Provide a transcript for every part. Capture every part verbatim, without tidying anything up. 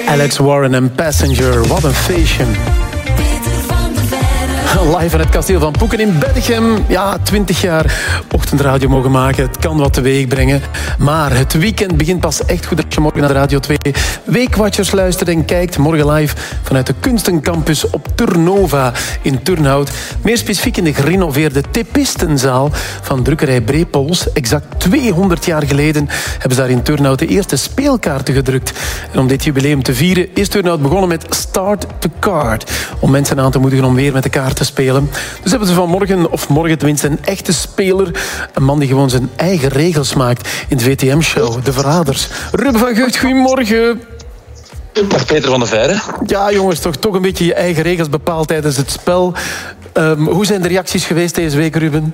Alex Warren en Passenger, wat een feestje. Live in het kasteel van Poeken in Beddegem. Ja, twintig jaar ochtendradio mogen maken. Het kan wat teweeg brengen. Maar het weekend begint pas echt goed als je morgen naar de Radio twee Weekwatchers luistert en kijkt. Morgen live vanuit de Kunstencampus op Turnova in Turnhout. Meer specifiek in de gerenoveerde Tepistenzaal van drukkerij Brepols. Exact tweehonderd jaar geleden hebben ze daar in Turnhout de eerste speelkaarten gedrukt. En om dit jubileum te vieren is Turnhout begonnen met Start the Card. Om mensen aan te moedigen om weer met de kaart te spelen. Dus hebben ze vanmorgen, of morgen tenminste, een echte speler. Een man die gewoon zijn eigen regels maakt in de V T M-show. De Verraders. Ruben van Gucht, goedemorgen. Dag Peter van der Veijden. Ja jongens, toch, toch een beetje je eigen regels bepaald tijdens het spel. Um, hoe zijn de reacties geweest deze week, Ruben?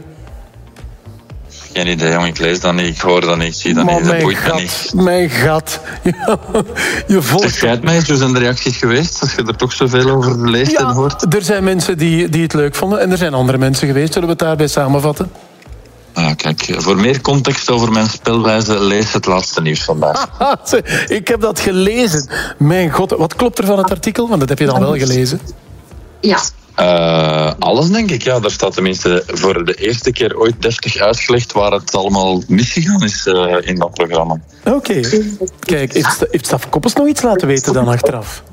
Geen idee, jong. Ik lees dat niet, ik hoor dat niet, ik zie dat maar niet. Dat boeit me niet. Mijn gat. Ja, je volgt... Zeg jij het mij, hoe zijn de reacties geweest? Als je er toch zoveel over leest ja, en hoort. Er zijn mensen die, die het leuk vonden en er zijn andere mensen geweest. Zullen we het daarbij samenvatten? Ah, kijk, voor meer context over mijn spelwijze lees het laatste nieuws vandaag. Ik heb dat gelezen. Mijn god, wat klopt er van het artikel? Want dat heb je dan wel gelezen. Ja. Uh, alles denk ik, ja. Daar staat tenminste voor de eerste keer ooit deftig uitgelegd waar het allemaal misgegaan is uh, in dat programma. Oké. Okay. Kijk, heeft, heeft Staf Koppels nog iets laten weten dan achteraf?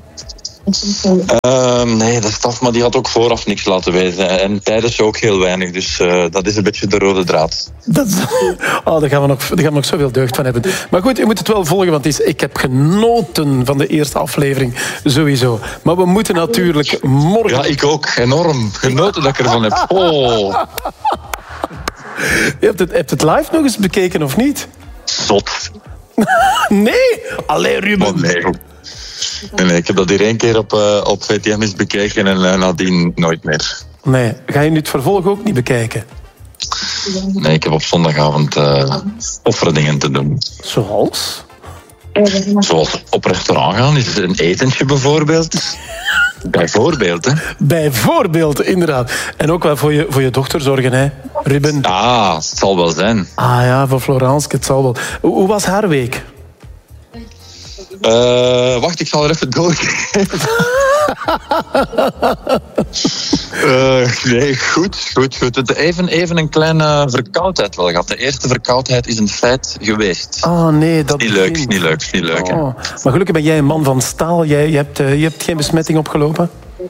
Uh, nee, de staf, maar die had ook vooraf niks laten weten. En tijdens ook heel weinig. Dus uh, dat is een beetje de rode draad. Dat is, oh, daar, gaan we nog, daar gaan we nog zoveel deugd van hebben. Maar goed, je moet het wel volgen, want het is, ik heb genoten van de eerste aflevering. Sowieso. Maar we moeten natuurlijk morgen... Ja, ik ook. Enorm. Genoten dat ik ervan heb. Oh. Je hebt het, hebt het live nog eens bekeken, of niet? Zot. Nee? Allee, Ruben. Oh, nee. Nee, nee, ik heb dat hier één keer op, uh, op V T M eens bekeken en uh, nadien nooit meer. Nee, ga je nu het vervolg ook niet bekijken? Nee, ik heb op zondagavond uh, offere dingen te doen. Zoals? Zoals op restaurant gaan, is een etentje bijvoorbeeld. Bijvoorbeeld, hè? Bijvoorbeeld, inderdaad. En ook wel voor je, voor je dochter zorgen, hè, Ruben? Ah, het zal wel zijn. Ah ja, voor Florence, het zal wel. Hoe, hoe was haar week? Uh, wacht, ik zal er even doorgeven. uh, nee, goed, goed, goed. Even, even een kleine verkoudheid wel gehad. De eerste verkoudheid is een feit geweest. Oh nee, dat is niet leuk, is niet leuk, is niet leuk. Oh. Maar gelukkig ben jij een man van staal. Jij, je, hebt, uh, je hebt geen besmetting opgelopen?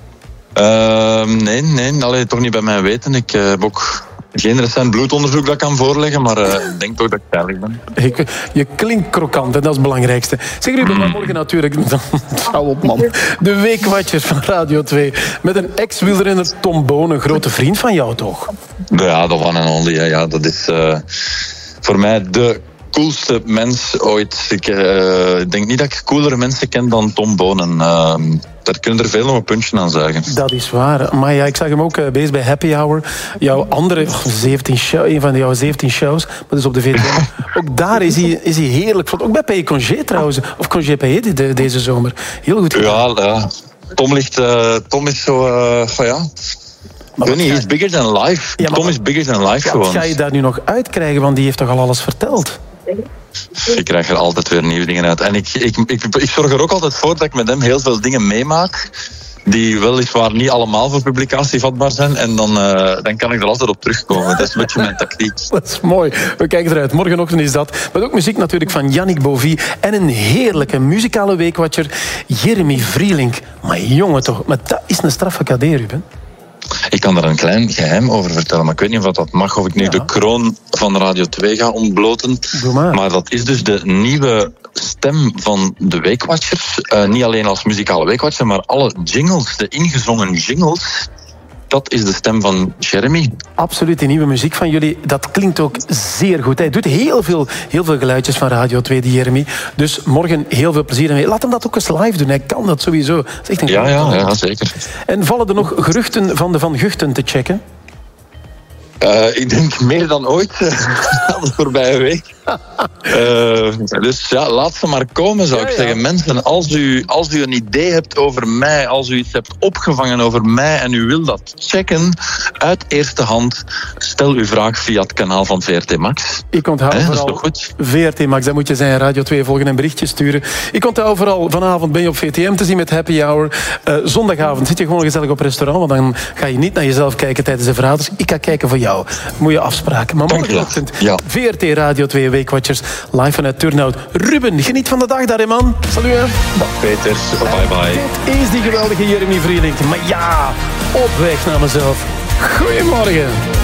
Uh, nee, nee, allee, toch niet bij mij weten. Ik uh, heb ook... Geen recent bloedonderzoek dat kan voorleggen, maar uh, ik denk toch dat ik veilig ben. Je, je klinkt krokant en dat is het belangrijkste. Zeg Ruben, maar morgen natuurlijk, hou op man, de Weekwatchers van Radio twee. Met een ex-wielrenner Tom Boon, een grote vriend van jou toch? Ja, dat one and only. Ja, ja, dat is uh, voor mij de coolste mens ooit. Ik uh, denk niet dat ik coolere mensen ken dan Tom Boon. En, uh, daar kunnen er veel nog een puntje aan zuigen. Dat is waar. Maar ja, ik zag hem ook uh, bezig bij Happy Hour. Jouw andere, oh, zeventien show, een van jouw zeventien shows, maar dus op de V T M. Ook daar is hij, is hij heerlijk vlot. Ook bij Payé Congé trouwens. Of Congé Payé de, deze zomer. Heel goed gedaan. Ja, ja. Tom, ligt, uh, Tom is zo... Uh, oh ja... Ik weet niet, hij is bigger than life. Ja, Tom is bigger than life ja, gewoon. Ga je daar nu nog uitkrijgen? Want die heeft toch al alles verteld? Ik krijg er altijd weer nieuwe dingen uit. En ik, ik, ik, ik zorg er ook altijd voor dat ik met hem heel veel dingen meemaak die weliswaar niet allemaal voor publicatie vatbaar zijn. En dan, uh, dan kan ik er altijd op terugkomen. Dat is een beetje mijn tactiek. Dat is mooi. We kijken eruit. Morgenochtend is dat. Maar ook muziek natuurlijk van Yannick Bovie. En een heerlijke muzikale weekwatcher, Jeremy Vrielink. Maar jongen toch, maar dat is een straffe cadeau, Ruben. Ik kan daar een klein geheim over vertellen, maar ik weet niet of dat mag, of ik nu ja. de kroon van Radio twee ga ontbloten. Maar. maar dat is dus de nieuwe stem van de Weekwatchers. Uh, niet alleen als muzikale Weekwatcher, maar alle jingles, de ingezongen jingles, dat is de stem van Jeremy. Absoluut, die nieuwe muziek van jullie, dat klinkt ook zeer goed. Hij doet heel veel, heel veel geluidjes van Radio twee, die Jeremy. Dus morgen heel veel plezier ermee. Laat hem dat ook eens live doen, hij kan dat sowieso. Dat is echt een ja, ja, ja, zeker. En vallen er nog geruchten van de Van Guchten te checken? Uh, ik denk meer dan ooit uh, de voorbije week. Uh, dus ja, laat ze maar komen, zou ja, ik ja. zeggen. Mensen, als u, als u een idee hebt over mij, als u iets hebt opgevangen over mij en u wil dat checken uit eerste hand, stel uw vraag via het kanaal van V R T Max. Ik onthoud He, vooral goed? V R T Max, dan moet je zijn Radio twee volgen en berichtjes sturen. Ik onthoud vooral, vanavond ben je op V T M te zien met Happy Hour. Uh, zondagavond zit je gewoon gezellig op restaurant, want dan ga je niet naar jezelf kijken tijdens de verraders. Ik ga kijken voor jou. Mooie afspraken. Maar morgenochtend ja. V R T Radio twee Weekwatchers live vanuit Turnhout. Ruben, geniet van de dag daar, hè, man. Salut, hè. Dag, Peter. Bye, bye. Dit is die geweldige Jeremy Vrielink. Maar ja, op weg naar mezelf. Goedemorgen.